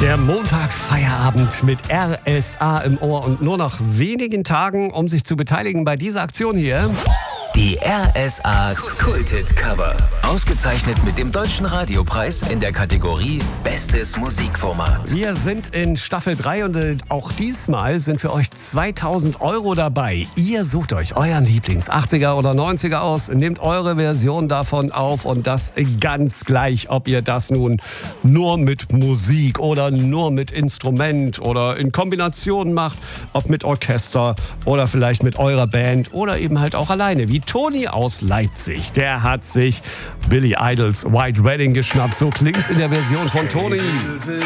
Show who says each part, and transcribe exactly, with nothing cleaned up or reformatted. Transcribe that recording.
Speaker 1: Der Montag-Feierabend mit R S A im Ohr und nur noch wenigen Tagen, um sich zu beteiligen bei dieser Aktion hier.
Speaker 2: Die R S A Kulthit Cover. Ausgezeichnet mit dem Deutschen Radiopreis in der Kategorie Bestes Musikformat.
Speaker 1: Wir sind in Staffel drei und äh, auch diesmal sind für euch zweitausend Euro dabei. Ihr sucht euch euren Lieblings-achtziger oder neunziger aus, nehmt eure Version davon auf und das ganz gleich, ob ihr das nun nur mit Musik oder nur mit Instrument oder in Kombination macht, ob mit Orchester oder vielleicht mit eurer Band oder eben halt auch alleine, wie Toni aus Leipzig. Der hat sich Billy Idols White Wedding geschnappt. So klingt's in der Version von Toni.